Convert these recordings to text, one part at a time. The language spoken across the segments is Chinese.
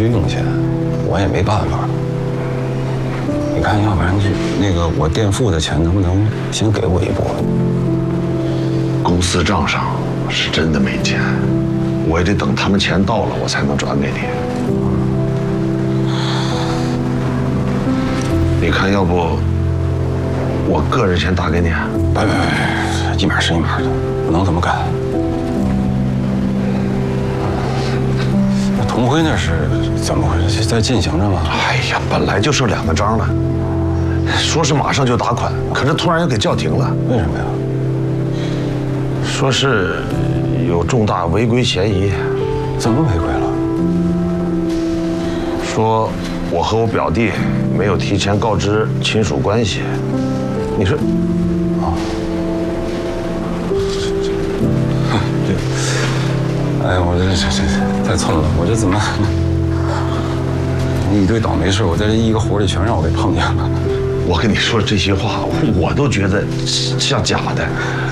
须用钱，我也没办法。你看，要不然那个我垫付的钱能不能先给我一部分？ 公司账上是真的没钱，我也得等他们钱到了，我才能转给你。你看，要不我个人先打给你？ 别，一码是一码的，不能这么干。那童辉那是怎么回事？在进行着吗？ 哎呀，本来就剩2个章了，说是马上就打款，可是突然又给叫停了。 为什么呀？ 说是有重大违规嫌疑。 怎么违规了？ 说我和我表弟没有提前告知亲属关系。你说， 哎呀，我这太蹭了！我这怎么一堆倒霉事？我在这一个活里全让我给碰见了。 我跟你说这些话，我都觉得像假的。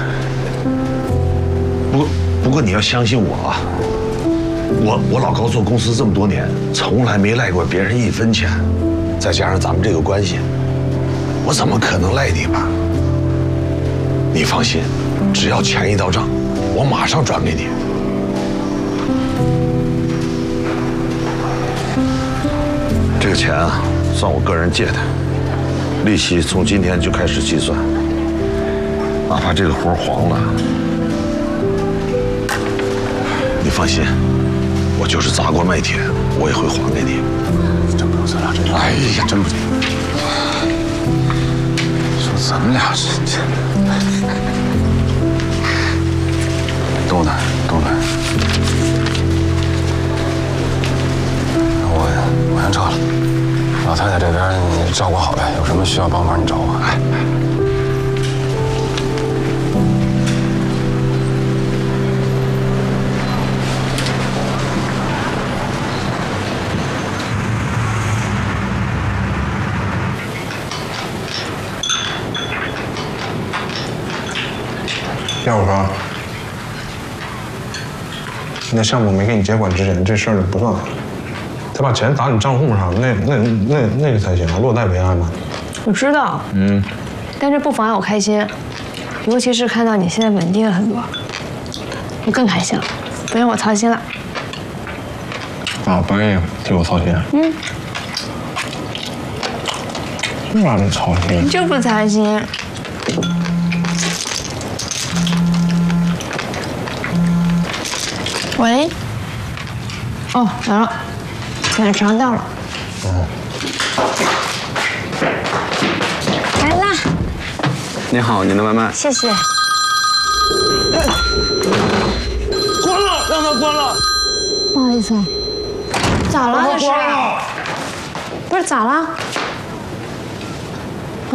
不过你要相信我啊！我老高做公司这么多年，从来没赖过别人1分钱，再加上咱们这个关系，我怎么可能赖你吧？你放心，只要钱一到账，我马上转给你。这个钱啊，算我个人借的，利息从今天就开始计算。哪怕这个活黄了，你放心，我就是砸锅卖铁，我也会还给你。 真不咱俩真是，哎呀，真不行。说咱们俩这都难。我先撤了，老太太这边你照顾好呗，有什么需要帮忙你找我。哎。 要我说，那项目没给你结款之前，这事儿就不算完。得把钱打你账户上，那个才行啊，落袋为安嘛。 我知道，但这不妨碍我开心，尤其是看到你现在稳定了很多，我更开心了，不用我操心了。 啊，不愿意替我操心。不让你操心。 你就不操心。喂。哦，来了。晚上到了。来啦！ 你好，您的外卖。 谢谢。 关了，让他关了。 不好意思啊。咋了？这是？不是咋了？啊？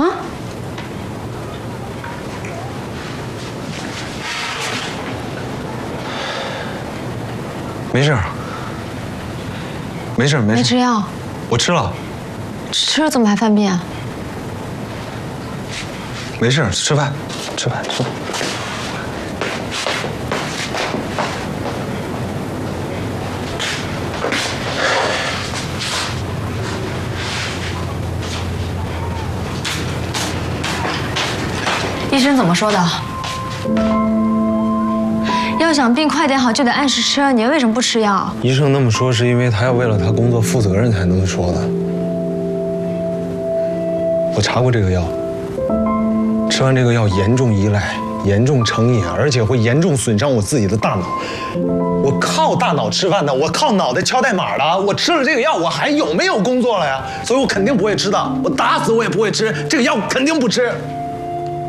没事。没事。 没吃药？ 我吃了。 吃了怎么还犯病啊？ 没事，吃饭。 医生怎么说的？要想病快点好，就得按时吃。你为什么不吃药？ 医生那么说，是因为他要为了他工作负责任才那么说的。我查过这个药，吃完这个药严重依赖、严重成瘾，而且会严重损伤我自己的大脑。我靠大脑吃饭的，我靠脑袋敲代码的。我吃了这个药，我还有没有工作了呀？所以我肯定不会吃的。我打死我也不会吃这个药，肯定不吃。